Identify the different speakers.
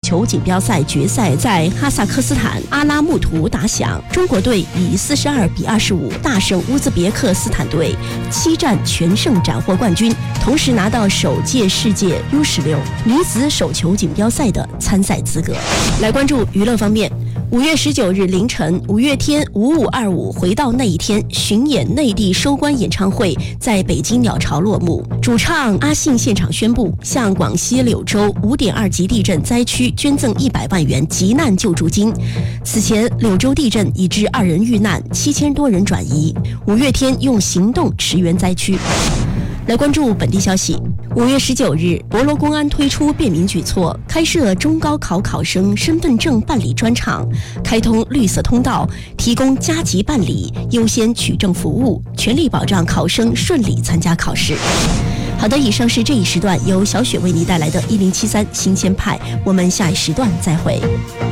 Speaker 1: 球锦标赛决赛在哈萨克斯坦阿拉木图打响，中国队以42-25大胜乌兹别克斯坦队，7战全胜斩获冠军，同时拿到首届世界 U16女子手球锦标赛的参赛资格。来关注娱乐方面。5月19日凌晨，五月天5525回到那一天巡演内地收官演唱会在北京鸟巢落幕。主唱阿信现场宣布向广西柳州5.2级地震灾区捐赠100万元急难救助金。此前，柳州地震已致2人遇难，7000多人转移。五月天用行动驰援灾区。来关注本地消息。5月19日，博罗公安推出便民举措，开设中高考考生身份证办理专场，开通绿色通道，提供加急办理、优先取证服务，全力保障考生顺利参加考试。好的，以上是这一时段由小雪为你带来的1073新鲜派，我们下一时段再会。